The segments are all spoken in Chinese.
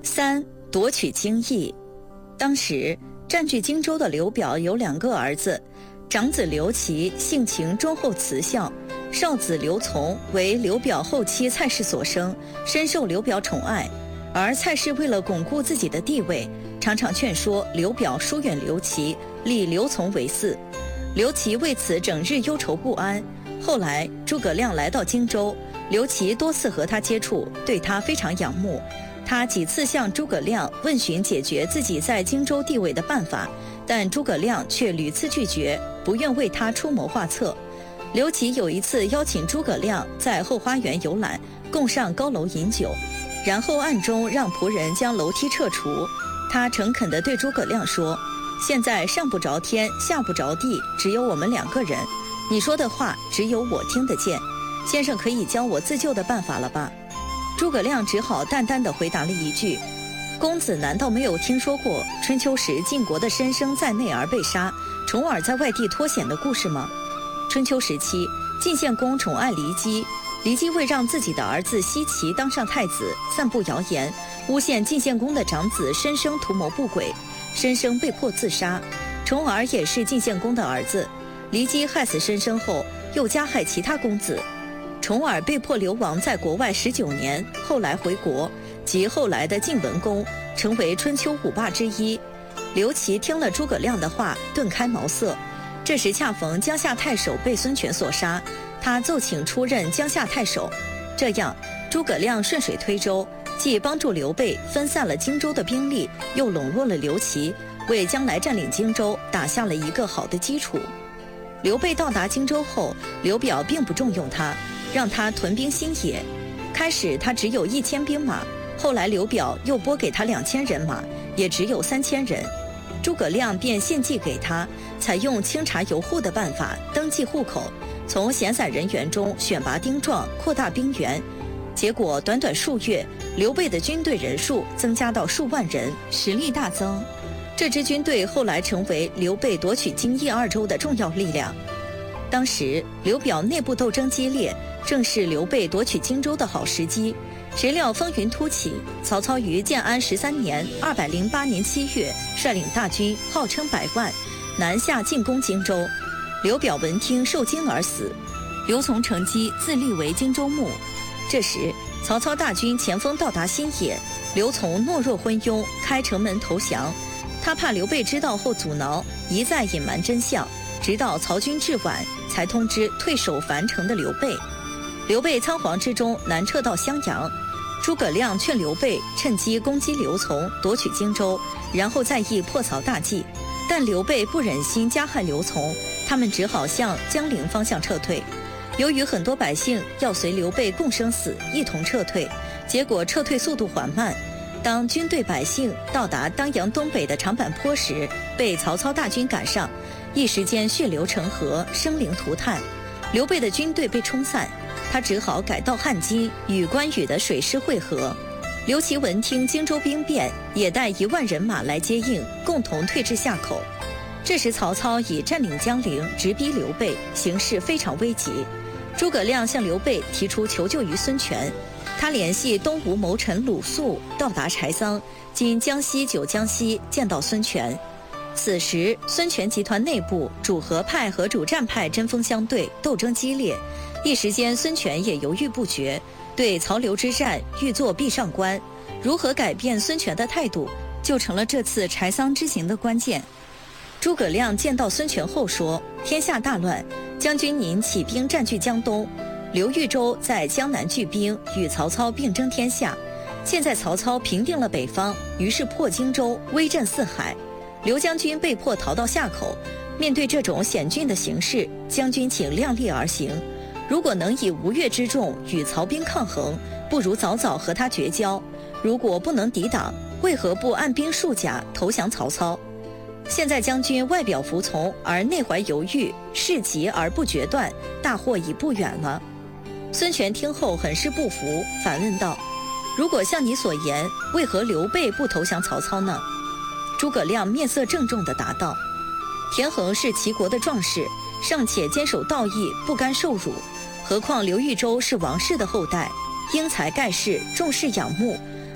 3. 夺取京邑。当时占据荆州的刘表有2个儿子，长子刘琦性情忠厚慈孝，少子刘琮为刘表后妻蔡氏所生，深受刘表宠爱。而蔡氏为了巩固自己的地位，常常劝说刘表疏远刘琦，立刘琮为嗣。刘琦为此整日忧愁不安。后来诸葛亮来到荆州，刘琦多次和他接触，对他非常仰慕。他几次向诸葛亮问询解决自己在荆州地位的办法，但诸葛亮却屡次拒绝，不愿为他出谋划策。刘琦有一次邀请诸葛亮在后花园游览，共上高楼饮酒，然后暗中让仆人将楼梯撤除。他诚恳地对诸葛亮说：现在上不着天下不着地，只有我们2个人，你说的话只有我听得见，先生可以教我自救的办法了吧？诸葛亮只好淡淡地回答了一句：公子难道没有听说过春秋时晋国的申生在内而被杀，重耳在外地脱险的故事吗？春秋时期，晋献公宠爱骊姬，骊姬为让自己的儿子奚齐当上太子，散布谣言，诬陷晋献公的长子申生图谋不轨，申生被迫自杀。重耳也是晋献公的儿子，骊姬害死申生后，又加害其他公子。重耳被迫流亡在国外19年，后来回国，即后来的晋文公，成为春秋5霸之一。刘琦听了诸葛亮的话，顿开茅塞。这时恰逢江夏太守被孙权所杀，他奏请出任江夏太守。这样，诸葛亮顺水推舟，既帮助刘备分散了荆州的兵力，又笼络了刘琦，为将来占领荆州打下了一个好的基础。刘备到达荆州后，刘表并不重用他，让他屯兵新野。开始他只有1000兵马，后来刘表又拨给他2000人马，也只有3000人。诸葛亮便献计给他，采用清查游户的办法登记户口，从闲散人员中选拔丁壮，扩大兵源。结果短短数月，刘备的军队人数增加到数万人，实力大增。这支军队后来成为刘备夺取荆益2州的重要力量。当时刘表内部斗争激烈，正是刘备夺取荆州的好时机。谁料风云突起，曹操于建安13年208年7月率领大军，号称100万，南下进攻荆州。刘表闻听受惊而死，刘琮乘机自立为荆州牧。这时曹操大军前锋到达新野，刘琮懦弱昏庸，开城门投降。他怕刘备知道后阻挠，一再隐瞒真相，直到曹军至晚，才通知退守樊城的刘备。刘备仓皇之中南撤到襄阳，诸葛亮劝刘备趁机攻击刘琮，夺取荆州，然后再议破曹大计。但刘备不忍心加害刘琮，他们只好向江陵方向撤退。由于很多百姓要随刘备共生死，一同撤退，结果撤退速度缓慢。当军队百姓到达当阳东北的长坂坡时，被曹操大军赶上，一时间血流成河，生灵涂炭。刘备的军队被冲散，他只好改道汉津，与关羽的水师会合。刘琦闻听荆州兵变，也带1万人马来接应，共同退至夏口。这时曹操已占领江陵，直逼刘备，形势非常危急。诸葛亮向刘备提出求救于孙权，他联系东吴谋臣鲁肃到达柴桑（今江西九江西），见到孙权。此时孙权集团内部主和派和主战派针锋相对，斗争激烈。一时间孙权也犹豫不决，对曹刘之战欲做壁上观。如何改变孙权的态度，就成了这次柴桑之行的关键。诸葛亮见到孙权后说：天下大乱，将军您起兵占据江东，刘豫州在江南聚兵，与曹操并争天下。现在曹操平定了北方，于是破荆州，威震四海。刘将军被迫逃到夏口，面对这种险峻的形势，将军请量力而行。如果能以吴越之众与曹兵抗衡，不如早早和他绝交；如果不能抵挡，为何不按兵束甲投降曹操？现在将军外表服从而内怀犹豫，事急而不决断，大祸已不远了。孙权听后很是不服，反问道：如果像你所言，为何刘备不投降曹操呢？诸葛亮面色郑重地答道：田横是齐国的壮士，尚且坚守道义，不甘受辱，何况刘豫州是王室的后代，英才盖世，众士仰慕，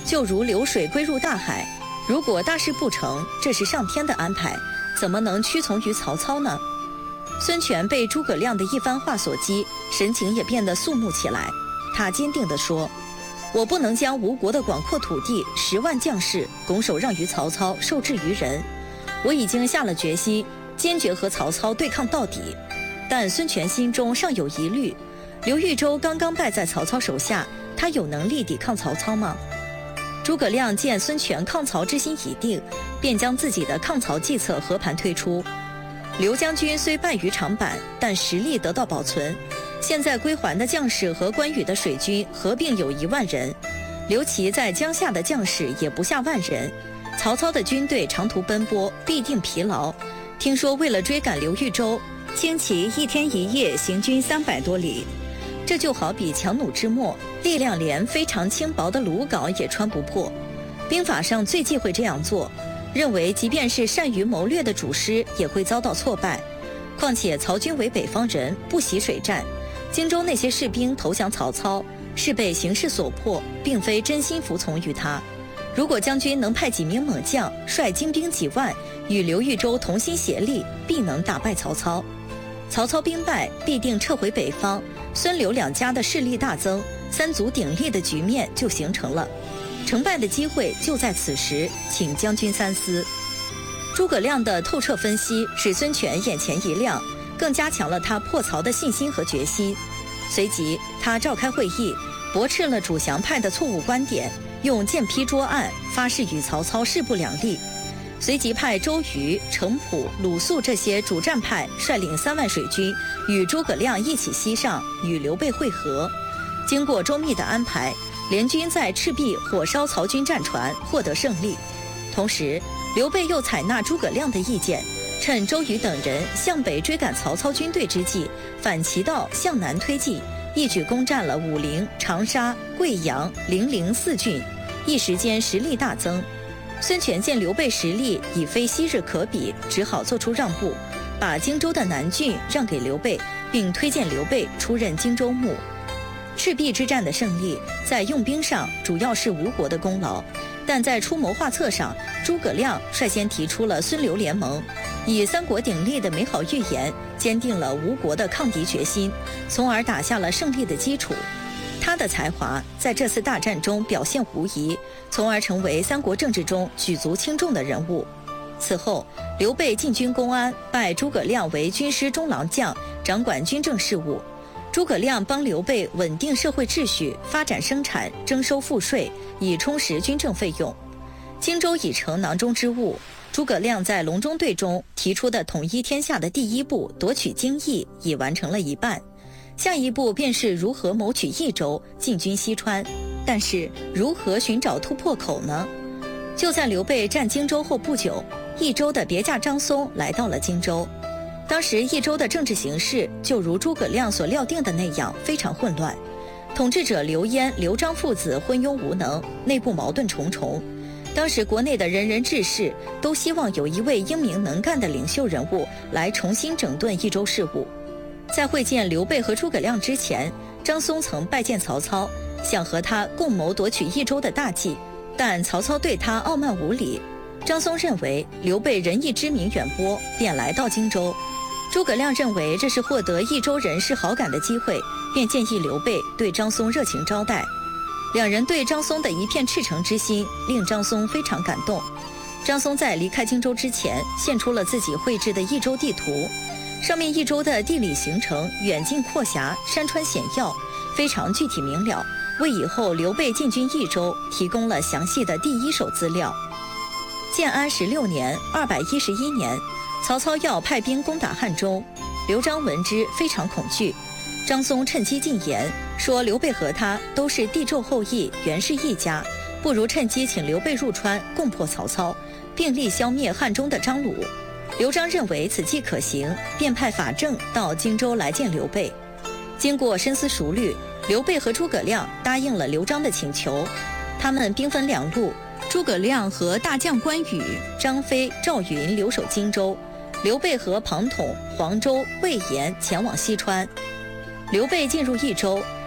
就如流水归入大海。如果大事不成，这是上天的安排，怎么能屈从于曹操呢？孙权被诸葛亮的一番话所激，神情也变得肃穆起来。他坚定地说：我不能将吴国的广阔土地、10万将士拱手让于曹操，受制于人。我已经下了决心，坚决和曹操对抗到底。但孙权心中尚有疑虑，刘豫州刚刚败在曹操手下，他有能力抵抗曹操吗？诸葛亮见孙权抗曹之心已定，便将自己的抗曹计策和盘推出。刘将军虽败于长坂，但实力得到保存。现在归还的将士和关羽的水军合并有1万人，刘琦在江夏的将士也不下万人。曹操的军队长途奔波，必定疲劳。听说为了追赶刘豫州，轻骑1天1夜行军300多里。这就好比强弩之末，力量连非常轻薄的弩镐也穿不破。兵法上最忌讳这样做，认为即便是善于谋略的主师也会遭到挫败。况且曹军为北方人，不习水战，荆州那些士兵投降曹操，是被形势所迫，并非真心服从于他。如果将军能派几名猛将，率精兵几万，与刘豫州同心协力，必能打败曹操。曹操兵败，必定撤回北方，孙刘两家的势力大增，3足鼎立的局面就形成了。成败的机会就在此时，请将军三思。诸葛亮的透彻分析使孙权眼前一亮，更加强了他破曹的信心和决心。随即他召开会议，驳斥了主降派的错误观点，用剑劈桌案，发誓与曹操势不两立。随即派周瑜、程普、鲁肃这些主战派率领3万水军，与诸葛亮一起西上，与刘备会合。经过周密的安排，联军在赤壁火烧曹军战船，获得胜利。同时刘备又采纳诸葛亮的意见，趁周瑜等人向北追赶曹操军队之际，反其道向南推进，一举攻占了武陵、长沙、贵阳、零陵4郡，一时间实力大增。孙权见刘备实力已非昔日可比，只好做出让步，把荆州的南郡让给刘备，并推荐刘备出任荆州牧。赤壁之战的胜利在用兵上主要是吴国的功劳，但在出谋划策上，诸葛亮率先提出了孙刘联盟，以3国鼎立的美好预言坚定了吴国的抗敌决心，从而打下了胜利的基础。他的才华在这次大战中表现无疑，从而成为3国政治中举足轻重的人物。此后刘备进军公安，拜诸葛亮为军师中郎将，掌管军政事务。诸葛亮帮刘备稳定社会秩序，发展生产，征收赋税，以充实军政费用。荆州已成囊中之物，诸葛亮在隆中对中提出的统一天下的第一步夺取荆益已完成了一半，下一步便是如何谋取益州，进军西川。但是如何寻找突破口呢？就在刘备占荆州后不久，益州的别驾张松来到了荆州。当时益州的政治形势就如诸葛亮所料定的那样，非常混乱。统治者刘焉、刘璋父子昏庸无能，内部矛盾重重。当时国内的人人志士都希望有一位英明能干的领袖人物来重新整顿益州事务。在会见刘备和诸葛亮之前，张松曾拜见曹操，想和他共谋夺取益州的大计，但曹操对他傲慢无礼。张松认为刘备仁义之名远播，便来到荆州。诸葛亮认为这是获得益州人士好感的机会，便建议刘备对张松热情招待。两人对张松的一片赤诚之心，令张松非常感动。张松在离开荆州之前，献出了自己绘制的益州地图，上面益州的地理形成远近阔狭，山川险要，非常具体明了，为以后刘备进军益州提供了详细的第一手资料。建安16年211年，曹操要派兵攻打汉中，刘璋闻之非常恐惧。张松趁机进言，说刘备和他都是帝胄后裔，原是一家，不如趁机请刘备入川，共破曹操，并力消灭汉中的张鲁。刘璋认为此计可行，便派法正到荆州来见刘备。经过深思熟虑，刘备和诸葛亮答应了刘璋的请求。他们兵分2路，诸葛亮和大将关羽、张飞、赵云留守荆州，刘备和庞统、黄周、魏延前往西川。刘备进入益州，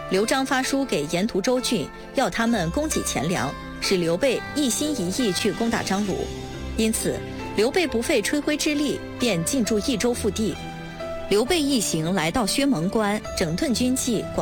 刘璋发书给沿途州郡，要他们供给钱粮，使刘备一心一意去攻打张鲁。因此，刘备不费吹灰之力，便进驻益州腹地。刘备一行来到薛蒙关，整顿军纪，